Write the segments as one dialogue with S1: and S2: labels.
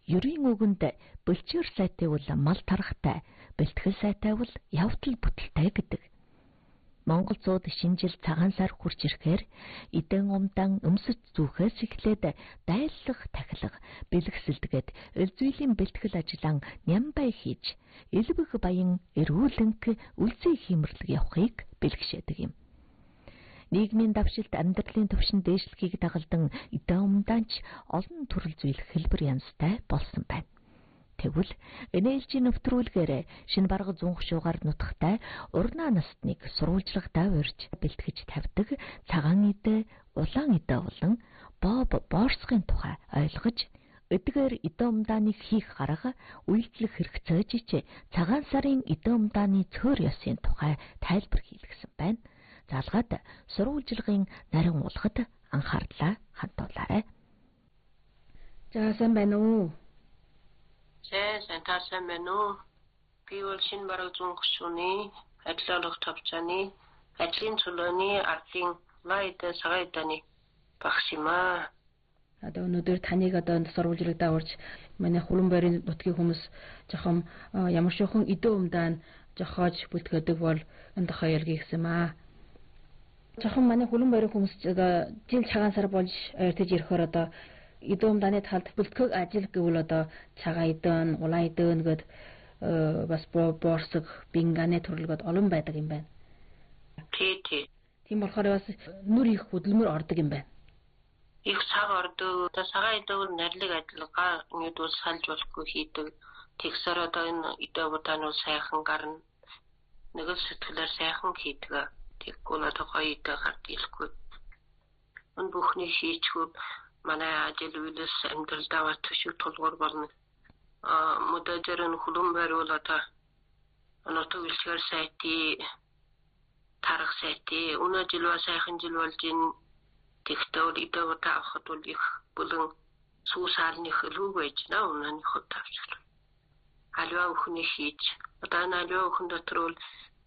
S1: ерийн үгэнд бэлчээр сайтай бол мал тарахтай, бэлтгэл сайтай бол явтал бүтэлтэй гэдэг. Монгол цууд шинжил цагаан сар хурж ирэхээр эдэн умдан өмсөж зүүхээс эхлээд дайлах тахилга, бэлгэсэлдгээд элзүйлийн бэлтгэл ажиллаан нямбай хийж, элбэг баян эрүүлэнг үлзий хиймэрлэг явахыг бэлгшээдэг юм. Нийгмийн давшилт амьдралын төвшин дээшлэхийг дагалдан эдэн умдаанч олон төрөл зүйл хэлбэр янзтай болсон байна. Тэгвэл энээлжийн нэвтрүүлгээр шинэ барга зүүн хушуугаар нутагтай урнаа настныг сурвалжлагатай урьж бэлтгэж тавьдаг цагаан идэ, улаан идэ болон Боб Борскийн тухай ойлгож, эдгээр идэ умдааныг хийх гарга, үйлчлэх хэрэгцээж цагаан сарын идэ умдааны цөөр ёсын тухай тайлбар хийлгэсэн байна. Залгаад сурвалжлагын нарийн уулахад анхаарлаа хандуулаарай.
S2: За сайн байна уу?
S3: Сайн байна уу? Би бол шинэ бараг зүүн хушууны ажиллах төвчний ажлын цолооны ардын лайд сагайданы багш юм аа.
S2: Одоо өнөөдөр таныг сурвалжлагадаа урьж манай Хулуунбайрын нутгийн хүмүүс жоохон ямар шохон идэ умдаан жохоож бүлтгэдэг бол энэ тохоо ялгий гэсэн маа. Жоохон манай Хулуунбайрын хүмүүс жил цагаан сар болж ойртож ирэхээр идэ умдааны талд бүлтгэх ажил гэвэл цагаан идэн, улаан идэн гээд бас борсог, бинганы төрлөд олон байдаг юм байна.
S3: Тий.
S2: Тийм болохоор бас нүр их хөдөлмөр ордог юм байна.
S3: Их цаг ордог. Цагаан идэл нарийн ажиллагаа нэгдүгээр салж болохгүй хийдэг. Тэгсээр энэ идэ удаан нь сайхан гарна. Нэг л сэтгэлээр сайхан хийдэг. Тэгвэл гоё идэ гард илэхгүй. Энэ бүхний хийчгүүд манай ажил үйлс амьдралдаа төшөг тулгуур болно. Модажрын Хулуунбайр бол нутаг үйлчлэгээр сайти тарах сайти өнөө жил ба сайхан жил болж ин тэгтээ идэ удаа авахд бол их бүлэн суусаалны хөлөг байж наа өнөөний хот тавчлаа. Аливаа өхний хийж аливаа өхөн дотор бол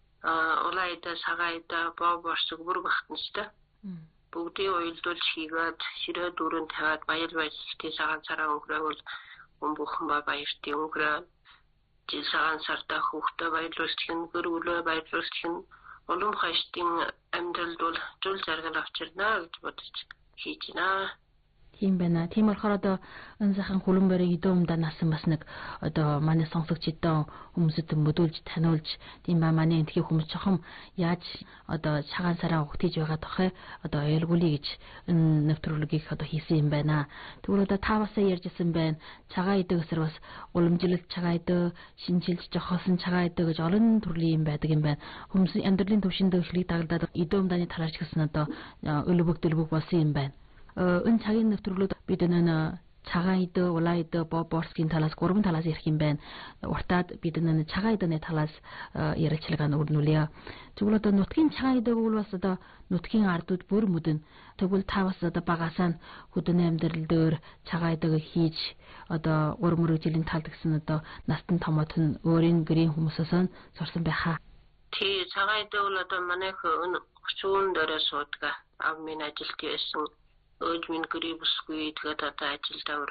S3: улайда сагайда боборсог бүр багтанчтай. Бүгдийг уйлдуулж хийгээд ширээ дүүрэн тавиад баяр баясгалтай цагаан сараа өнгөрөөл бүхэн баяртай өнгөрөө жил цагаан сарда хүүхдээ баярлуулсан гөрөвлөө баярлуулсан улам хашдын амьдралд бол жул заргал авчирнаа гэж бодож хийж байна.
S2: Тийм байна. Тийм болохоор энэ сайхан Хулуунбайрын идэ умдаа насан бас нэг манай сонсогчдоо хүмүүсэд мөдүүлж таниулж тийм манай энтхийн хүмүүс чохом яаж цагаан сараа ухтиж байгаа тохой ойлгуулъя гэж энэ нэвтрүүлгийг хийсэн юм байна. Тэгвэл та бас ярьжсэн байна. Цагаан идэ гэсэр бас уламжлалт цагаан идэ, шинжилж жохоосон цагаан идэ гэж олон төрлийн юм байдаг юм байна. Хүмүүсийн амьдралын төвшөнд эхлэх дагaldаад идэ умдааны талаарч гэсэн өлбөг болсон юм байна. Энэ цагийн нэвтрүүлэгт бид энэ цагаан идэ, улаан идэ, Борскийн талаас 3 талаас ярих юм байна. Уртаад бид энэ цагаан идэний талаас ярилцлагаа өрнүүлье. Тэгвэл нутгийн цагаан идэг бол бас нутгийн ардууд бүр мүдэн. Тэгвэл та бас багасаа хөдөөний амьдрал дээр цагаан идэг хийж 3 жилийн талд гэсэн настан томоот нь өөрийн гэрийн хүмүүсээс сурсан байхаа.
S3: Тий цагаан идэг бол манайх өчүүн дээрээ суудаг. Ав минь ажилт байсан. Min гэрибсгүй тэгээд ажилдаа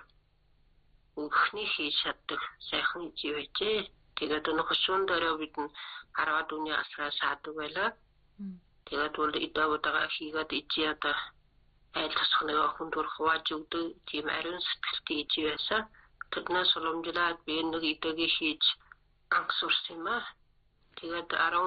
S3: өхний хийж чаддаг сайхан живэжээ. Тэгээд нөхөшүүн дээрээ бид 10 дүүний асраа саадаг байлаа. Тэгээд бол идэвдагаа хийгээд ичээ айл тасхныг хүндүр хувааж өгдөг тийм ариун сэтгэлтэй ичээсаа тэднээс уламжлаад би нэг идэгийг хийж ангасурсан юм аа. Тэгээд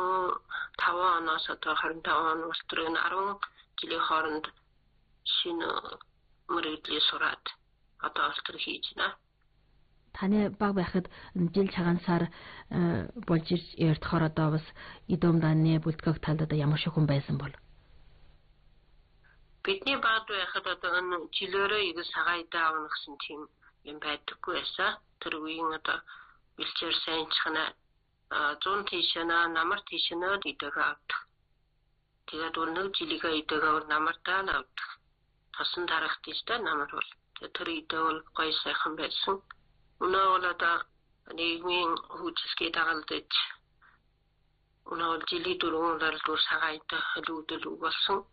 S3: 15 оноос 25 он устрын 10 жилийн хооронд шинэ мөрөдлөө сураад олтор хийж байна.
S2: Таны баг байхад жил цагаан сар болж ярдахаар бас идэ умдааны бүлтгэх талд ямар шохон байсан бол?
S3: Бидний баг байхад энэ жилөөрөө их цагаан идэ авах гэсэн тийм юм байдаггүй байсан. Тэр үеийн бэлчээр сайн чхана 100 тийшнаа намар тийшнаа идэг авдаг. Тэгээд нэг жилийнхээ идэгээ намартаа авдаг. Тосон дарах тийштэй намар бол тэр идэ бол гоё сайхан байсан. Өнөө бол нийгмийн хүчилгээ дагалдаж өнөө жилийн дөрвөн дөрөв цагаан идэ хөлөвдөл болсон.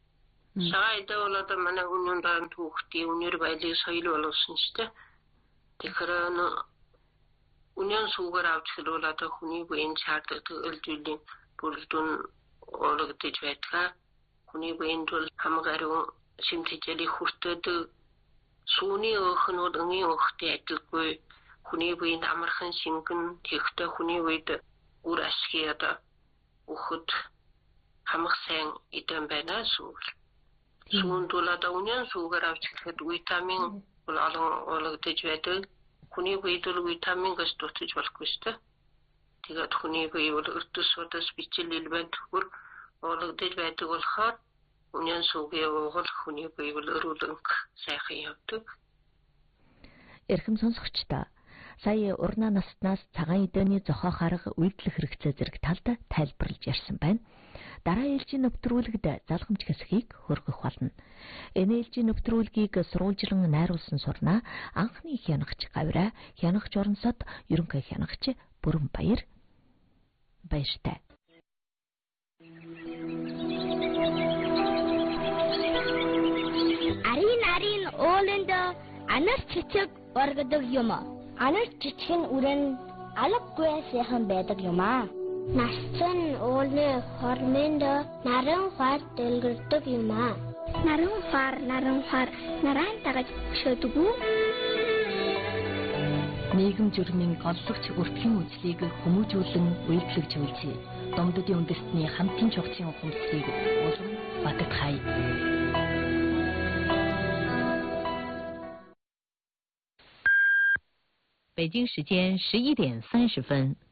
S3: Цагаан идэ бол манай үнэн дан түүхтийн үнэр байлыг соёл болгосон ч Тэгэхээр үнэн сүүгээр авч хэлүүлээд хүний биеийн чардаг төлөвлөлийн бүрэлдэхүүн олгодож байдаг. Хүний биеинд бол хамаг ариун шимтгэлийг хүртээдэг сүүний өөхнүүд өнгийн өөхтэй адилгүй. Хүний биеинд амархан шингэн тэгхтэй хүний үед үр ашиг өгөхөд хамаг сайн идэм байна сүүл. Сүүнд бол үнэн сүүгээр авч хэлэхэд витамин бол олон олгодож байдаг. Хүний биед бол витамингаас дутаж болохгүй шүү дээ. Тэгээд хүний бие бол өртөс удаас бичил элемент хөр олгодож байдаг болохоор үнэн сүүгээ уугал хүний бие бол өрөөлөнг сайхан явдаг.
S1: Эрхэм сонсогчдоо сая урнаа наснаас цагаан эдээний зохиох арга үйлдэх хэрэгцээ зэрэг талд тайлбарлаж ярьсан байна. Дараа ээлжийн нэвтрүүлэгт залхамж хэсгийг хөргөх болно. Энэ ээлжийн нэвтрүүлгийг сурвалжлан найруулсан сурнаа анхны хянагч Гавраа, хянагч Орнсод ерөнхий хянагч Бүрэн Баяр. Баяртай.
S4: Арийн ууланд анар чичиг оргодог юм. Анар чичиг нь үрэн алгагүй сайхан байдаг юм аа. Насцэн уулны хормонд наран фар дэлгэрдэг юм аа. Наран фар наран тагаж шөдөг үү?
S1: Нийгэм журмын голлогч өртгийн үзлийг хүмүүжүүлэн үйлчлэгч үйлчээ. Домдодын үндэстний хамтын чухлын ухамсарыг улам батгахай.
S5: 北京时间11:30。